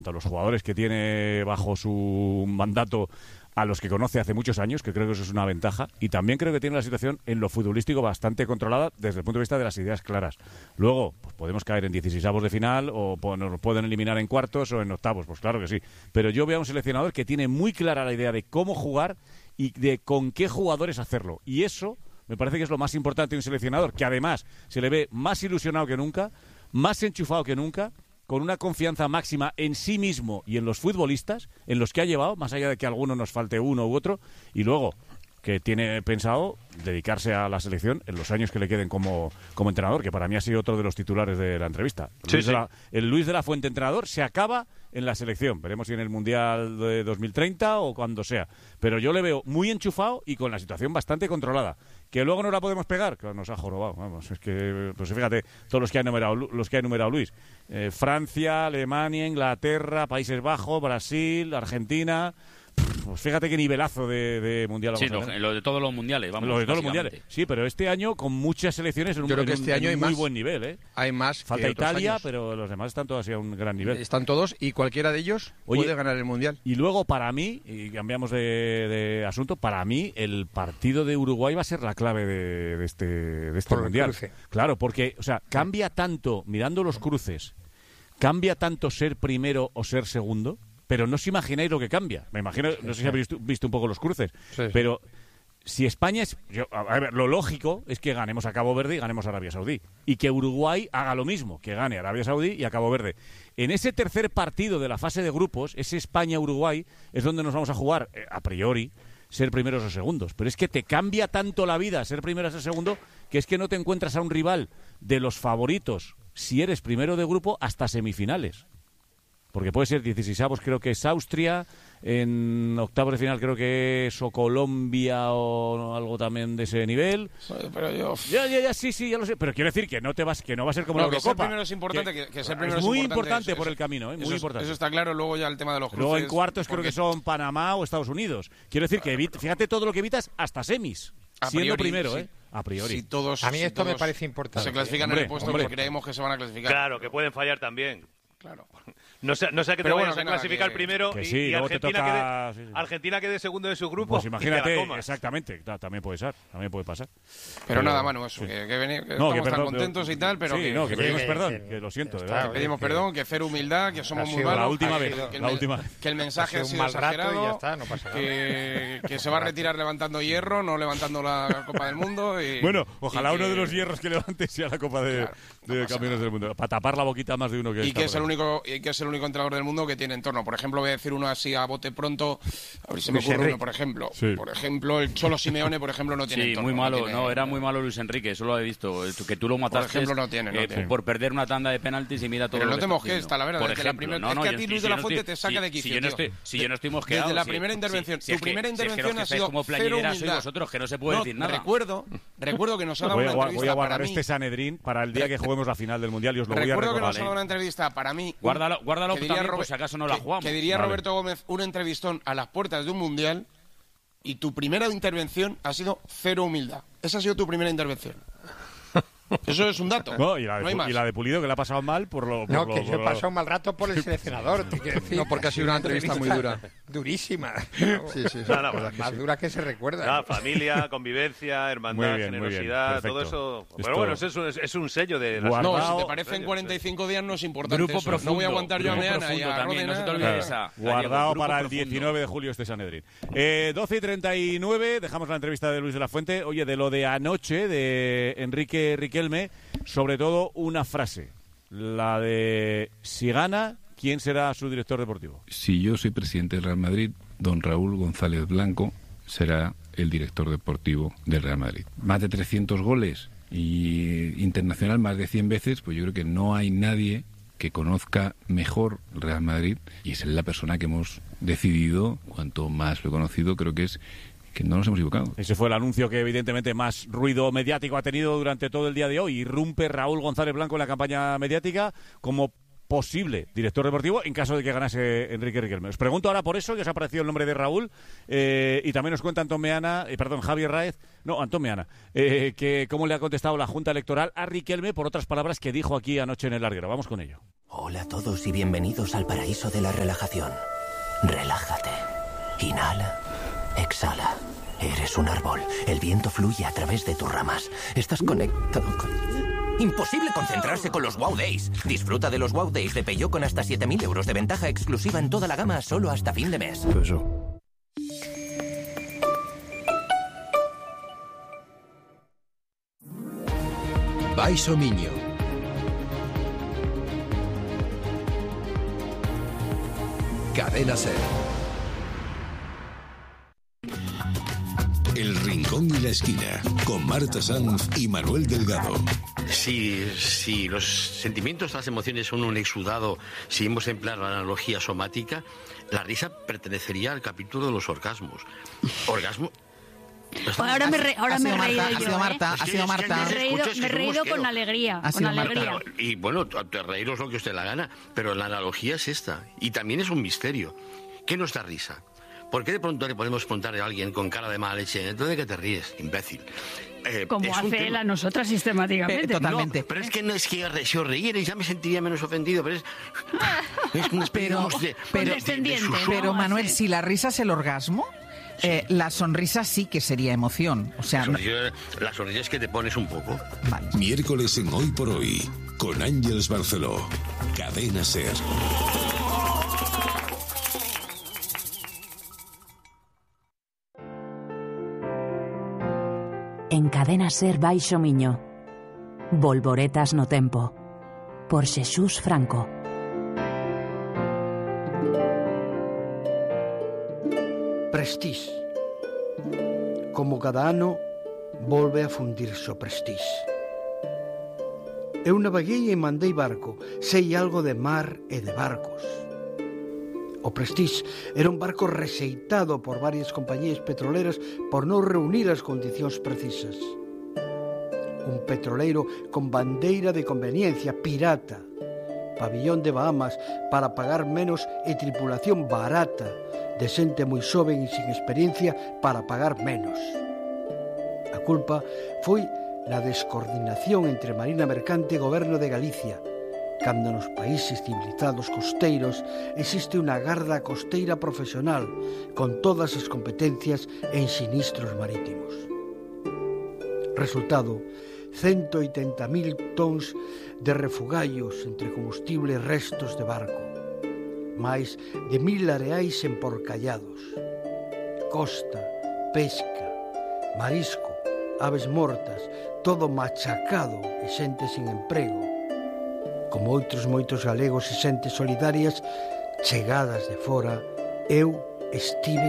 a los jugadores que tiene bajo su mandato, a los que conoce hace muchos años, que creo que eso es una ventaja, y también creo que tiene la situación en lo futbolístico bastante controlada desde el punto de vista de las ideas claras. Luego, pues podemos caer en 16avos de final, o nos pueden eliminar en cuartos o en octavos, pues claro que sí. Pero yo veo a un seleccionador que tiene muy clara la idea de cómo jugar y de con qué jugadores hacerlo. Y eso me parece que es lo más importante de un seleccionador, que además se le ve más ilusionado que nunca, más enchufado que nunca, con una confianza máxima en sí mismo y en los futbolistas, en los que ha llevado, más allá de que a alguno nos falte uno u otro, y luego que tiene pensado dedicarse a la selección en los años que le queden como entrenador, que para mí ha sido otro de los titulares de la entrevista. El Luis de la Fuente entrenador se acaba en la selección. Veremos si en el Mundial de 2030 o cuando sea. Pero yo le veo muy enchufado y con la situación bastante controlada. ¿Que luego no la podemos pegar? Claro, nos ha jorobado. Vamos, es que, pues fíjate, todos los que ha enumerado Luis. Francia, Alemania, Inglaterra, Países Bajos, Brasil, Argentina. Pues fíjate qué nivelazo de mundial. Sí, lo de todos los mundiales. Vamos, lo de todos los mundiales. Sí, pero este año con muchas selecciones en un muy buen nivel. ¿eh? Hay más. Falta Italia, pero los demás están todos a un gran nivel. Están todos y cualquiera de ellos puede ganar el mundial. Y luego, para mí, y cambiamos de asunto, para mí el partido de Uruguay va a ser la clave de este mundial. Claro, porque cambia tanto, mirando los cruces, cambia tanto ser primero o ser segundo. Pero no os imagináis lo que cambia. Me imagino, no sé si habéis visto un poco los cruces, pero si España es... a ver, lo lógico es que ganemos a Cabo Verde y ganemos a Arabia Saudí. Y que Uruguay haga lo mismo, que gane a Arabia Saudí y a Cabo Verde. En ese tercer partido de la fase de grupos, ese España-Uruguay, es donde nos vamos a jugar, a priori, ser primeros o segundos. Pero es que te cambia tanto la vida ser primero o ser segundo, que es que no te encuentras a un rival de los favoritos, si eres primero de grupo, hasta semifinales. Porque puede ser 16avos, creo que es Austria, en octavos de final creo que es o Colombia o algo también de ese nivel. Pero yo... Sí, ya lo sé. Pero quiero decir que no va a ser como la Eurocopa. Que ser primero es importante, que ser primero es muy importante por el camino, muy importante. Eso está claro. Luego ya el tema de los cruces. Luego en cuartos creo que son Panamá o Estados Unidos. Quiero decir que fíjate todo lo que evitas hasta semis, siendo primero, sí. A priori. A mí esto me parece importante. Se clasifican en el puesto porque creemos que se van a clasificar. Claro, que pueden fallar también. Claro. No sé que te vayas a clasificar primero y Argentina quede segundo de su grupo. Pues imagínate, exactamente, también puede pasar. Pero nada, Manu, eso, que estamos tan contentos y tal, pero que pedimos perdón, que lo siento, de verdad. Que pedimos perdón, que cero humildad, que somos muy malos. La última vez. Que el mensaje ha sido exagerado, y ya está, no pasa nada. Que se va a retirar levantando hierro, no levantando la Copa del Mundo. Bueno, ojalá uno de los hierros que levante sea la Copa de Campeones del Mundo, para tapar la boquita más de uno que es el único entrenador del mundo que tiene entorno. Por ejemplo, voy a decir uno así a bote pronto, a ver si me ocurre uno, por ejemplo. Sí. Por ejemplo, el Cholo Simeone, por ejemplo, no tiene entorno. Sí, muy malo. Era muy malo Luis Enrique, eso lo he visto. Que tú lo mataste. Por ejemplo, no tiene. Por perder una tanda de penaltis y mira todo. Pero no te mosques, la verdad. Por ejemplo, es que a ti Luis de la Fuente te saca de quicio. Si yo no estoy mosqueado. Desde la primera intervención. Tu primera intervención ha sido como plañidera sois vosotros, que no se puede decir nada. Recuerdo que nos ha dado una entrevista. Voy a guardar este Sanedrín para el día que juguemos la final del Mundial y os lo voy a recordar. Recuerdo que nos ha dado una entrevista para mí. Guárdalo también, por si acaso no la jugamos. Que diría Roberto Gómez, un entrevistón a las puertas de un Mundial, y tu primera intervención ha sido cero humildad. Esa ha sido tu primera intervención. Eso es un dato. No, y la de Pulido, que le ha pasado mal por lo... que yo he pasado un mal rato por el seleccionador. No, porque ha sido una entrevista muy dura. Durísima. Sí. Más dura que se recuerda. Familia, convivencia, hermandad, generosidad, todo eso. Pero bueno, es un sello de la... No, si te parecen 45 días no es importante. Grupo profundo. No voy a aguantar yo a Meana y a también, no se te olvide esa. Guardado para el 19 de julio este Sanedrín. 12:39, dejamos la entrevista de Luis de la Fuente. Oye, de lo de anoche, de Enrique Riquelme, sobre todo una frase, la de si gana, ¿quién será su director deportivo? Si yo soy presidente del Real Madrid, don Raúl González Blanco será el director deportivo del Real Madrid. Más de 300 goles y internacional más de 100 veces, pues yo creo que no hay nadie que conozca mejor el Real Madrid, y es la persona que hemos decidido, cuanto más lo he conocido, creo que es que no nos hemos equivocado. Ese fue el anuncio que evidentemente más ruido mediático ha tenido durante todo el día de hoy. Irrumpe Raúl González Blanco en la campaña mediática como posible director deportivo en caso de que ganase Enrique Riquelme. Os pregunto ahora por eso, que os ha aparecido el nombre de Raúl, y también os cuenta Javier Raez, Antón Meana, que cómo le ha contestado la Junta Electoral a Riquelme por otras palabras que dijo aquí anoche en el larguero. Vamos con ello. Hola a todos y bienvenidos al paraíso de la relajación. Relájate. Inhala. Exhala. Eres un árbol. El viento fluye a través de tus ramas. Estás conectado con... Imposible concentrarse con los Wow Days. Disfruta de los Wow Days de Peugeot con hasta 7.000 euros de ventaja exclusiva en toda la gama solo hasta fin de mes. Baixo Miño. Cadena SER. El Rincón y la Esquina, con Marta Sanz y Manuel Delgado. Si los sentimientos, las emociones son un exudado, si hemos de emplear la analogía somática, la risa pertenecería al capítulo de los orgasmos. ¿Orgasmo? Ahora me he reído yo. Ha sido Marta. Me he reído con alegría. Con alegría. Y bueno, reíros lo que os dé la gana, pero la analogía es esta. Y también es un misterio. ¿Qué nos da risa? ¿Por qué de pronto le podemos preguntar a alguien con cara de mala leche, ¿entonces de qué te ríes, imbécil? Como hace él a nosotras sistemáticamente. Totalmente. No, pero es que no es que si os reíerais ya me sentiría menos ofendido, pero es una especie de Pero Manuel, si la risa es el orgasmo, la sonrisa sí que sería emoción. O sea, la sonrisa es que te pones un poco. Vale. Miércoles en Hoy por Hoy, con Ángeles Barceló. Cadena SER. En Cadena SER Baixo Miño. Volvoretas no tempo. Por Xesús Franco. Prestige. Como cada ano, volve a fundirse o Prestige. Eu naveguei e mandei barco, sei algo de mar e de barcos. O Prestige era un barco rexeitado por varias compañías petroleras por non reunir as condicións precisas. Un petroleiro con bandeira de conveniencia pirata, pabillón de Bahamas para pagar menos e tripulación barata de xente moi xoven e sin experiencia para pagar menos. A culpa foi na descoordinación entre Marina Mercante e Goberno de Galicia, cando nos países civilizados costeiros existe unha garda costeira profesional con todas as competencias en sinistros marítimos. Resultado, 180.000 tons de refugallos entre combustible e restos de barco, máis de 1.000 areais emporcallados, costa, pesca, marisco, aves mortas, todo machacado e xente sin emprego. Como outros moitos galegos e xentes solidarias chegadas de fora, eu estive